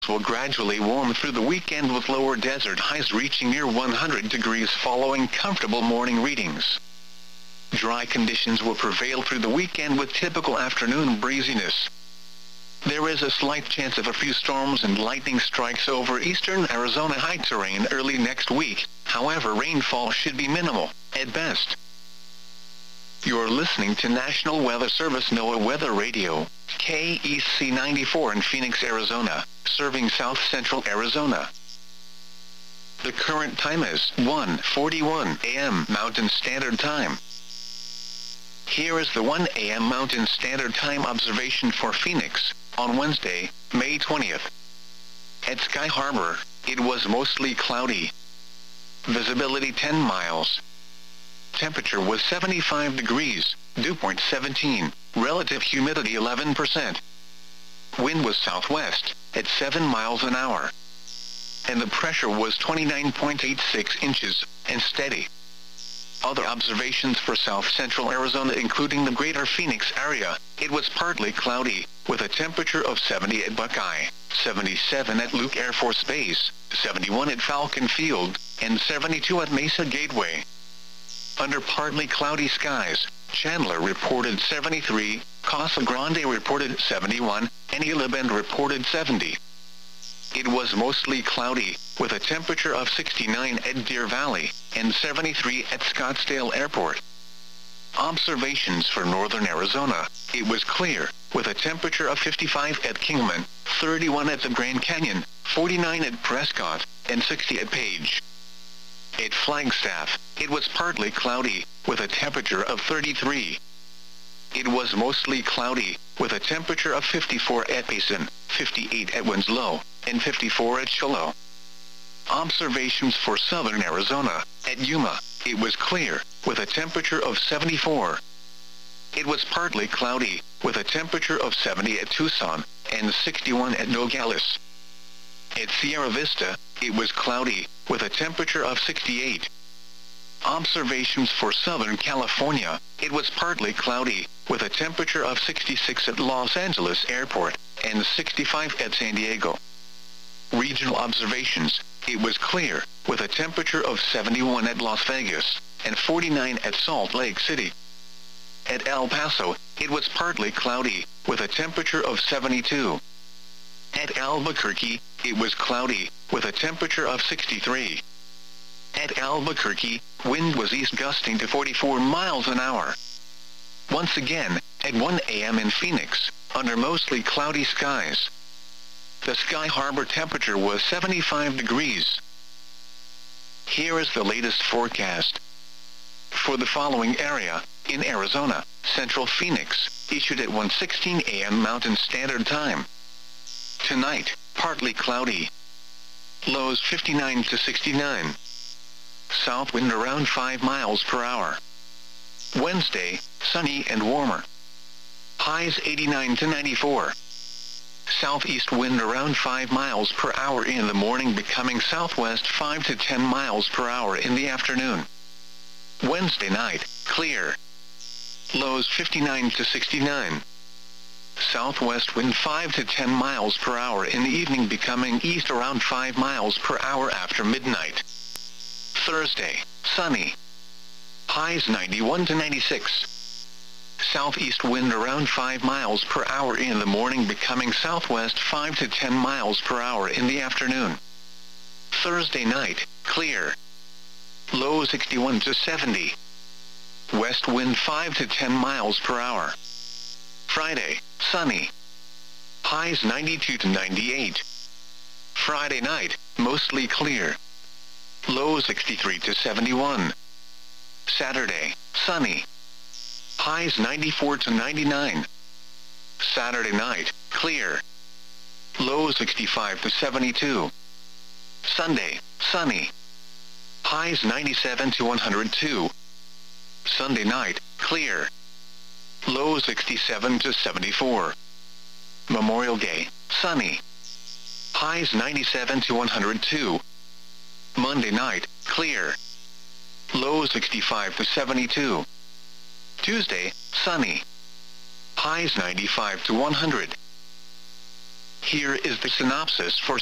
will gradually warm through the weekend with lower desert highs reaching near 100 degrees following comfortable morning readings. Dry conditions will prevail through the weekend with typical afternoon breeziness. There is a slight chance of a few storms and lightning strikes over eastern Arizona high terrain early next week. However, rainfall should be minimal, at best. You're listening to National Weather Service NOAA Weather Radio, KEC 94 in Phoenix, Arizona, serving south-central Arizona. The current time is 1:41 a.m. Mountain Standard Time. Here is the 1 a.m. Mountain Standard Time observation for Phoenix, on Wednesday, May 20th. At Sky Harbor, it was mostly cloudy. Visibility 10 miles. Temperature was 75 degrees, dew point 17, relative humidity 11%. Wind was southwest, at 7 miles an hour. And the pressure was 29.86 inches, and steady. Other observations for south-central Arizona including the greater Phoenix area, it was partly cloudy, with a temperature of 70 at Buckeye, 77 at Luke Air Force Base, 71 at Falcon Field, and 72 at Mesa Gateway. Under partly cloudy skies, Chandler reported 73, Casa Grande reported 71, and Isla Bend reported 70. It was mostly cloudy, with a temperature of 69 at Deer Valley, and 73 at Scottsdale Airport. Observations for northern Arizona, it was clear, with a temperature of 55 at Kingman, 31 at the Grand Canyon, 49 at Prescott, and 60 at Page. At Flagstaff, it was partly cloudy, with a temperature of 33. It was mostly cloudy, with a temperature of 54 at Payson, 58 at Winslow, and 54 at Shiloh. Observations for southern Arizona, at Yuma, it was clear, with a temperature of 74. It was partly cloudy, with a temperature of 70 at Tucson, and 61 at Nogales. At Sierra Vista, it was cloudy, with a temperature of 68. Observations for Southern California, it was partly cloudy, with a temperature of 66 at Los Angeles Airport, and 65 at San Diego. Regional observations, it was clear, with a temperature of 71 at Las Vegas, and 49 at Salt Lake City. At El Paso, it was partly cloudy, with a temperature of 72. At Albuquerque, it was cloudy, with a temperature of 63. At Albuquerque, wind was east gusting to 44 miles an hour. Once again, at 1 a.m. in Phoenix, under mostly cloudy skies. The Sky Harbor temperature was 75 degrees. Here is the latest forecast. For the following area, in Arizona, Central Phoenix, issued at 1:16 a.m. Mountain Standard Time. Tonight, partly cloudy. Lows 59 to 69. South wind around 5 miles per hour. Wednesday, sunny and warmer. Highs 89 to 94. Southeast wind around 5 miles per hour in the morning, becoming southwest 5 to 10 miles per hour in the afternoon. Wednesday night, clear. Lows 59 to 69. Southwest wind 5 to 10 miles per hour in the evening, becoming east around 5 miles per hour after midnight. Thursday, sunny. Highs 91 to 96. Southeast wind around 5 miles per hour in the morning, becoming southwest 5 to 10 miles per hour in the afternoon. Thursday night, clear. Low 61 to 70. West wind 5 to 10 miles per hour. Friday, sunny. Highs 92 to 98. Friday night, mostly clear. Low 63 to 71. Saturday, sunny. Highs 94 to 99. Saturday night, clear. Low 65 to 72. Sunday, sunny. Highs 97 to 102. Sunday night, clear. Low 67 to 74. Memorial Day, sunny. Highs 97 to 102. Monday night, clear. Low 65 to 72. Tuesday, sunny. Highs 95 to 100. Here is the synopsis for